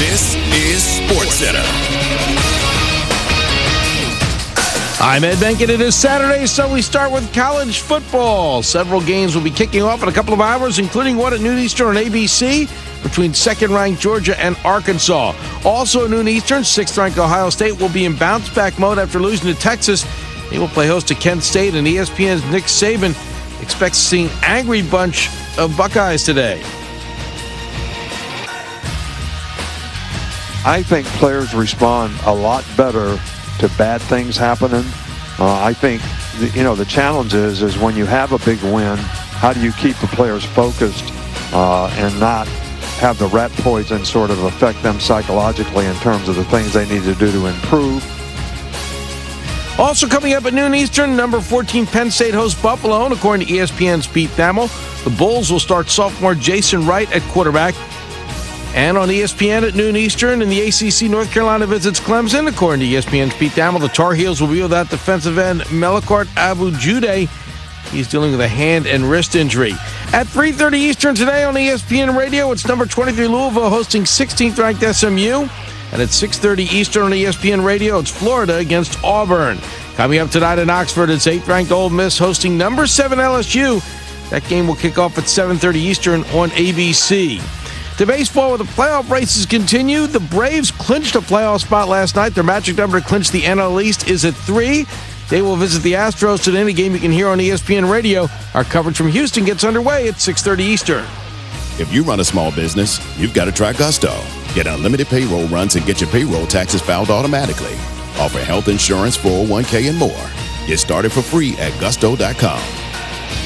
This is SportsCenter. I'm Ed Benkin. It is Saturday, so we start with college football. Several games will be kicking off in a couple of hours, including one at noon Eastern on ABC between second-ranked Georgia and Arkansas. Also at noon Eastern, sixth-ranked Ohio State will be in bounce-back mode after losing to Texas. They will play host to Kent State, and ESPN's Nick Saban expects to see an angry bunch of Buckeyes today. I think players respond a lot better to bad things happening. I think the challenge is when you have a big win, how do you keep the players focused and not have the rat poison sort of affect them psychologically in terms of the things they need to do to improve. Also coming up at noon Eastern, number 14 Penn State hosts Buffalo, and according to ESPN's Pete Thamel, the Bulls will start sophomore Jason Wright at quarterback. And on ESPN at noon Eastern, in the ACC, North Carolina visits Clemson. According to ESPN's Pete Thamel, the Tar Heels will be without defensive end Melakart Abu-Jude. He's dealing with a hand and wrist injury. At 3:30 Eastern today on ESPN Radio, it's number 23 Louisville hosting 16th-ranked SMU. And at 6:30 Eastern on ESPN Radio, it's Florida against Auburn. Coming up tonight in Oxford, it's 8th-ranked Ole Miss hosting number 7 LSU. That game will kick off at 7:30 Eastern on ABC. To baseball, where the playoff races continue, the Braves clinched a playoff spot last night. Their magic number to clinch the NL East is at 3. They will visit the Astros today in a game you can hear on ESPN Radio. Our coverage from Houston gets underway at 6:30 Eastern. If you run a small business, you've got to try Gusto. Get unlimited payroll runs and get your payroll taxes filed automatically. Offer health insurance, 401k, and more. Get started for free at gusto.com.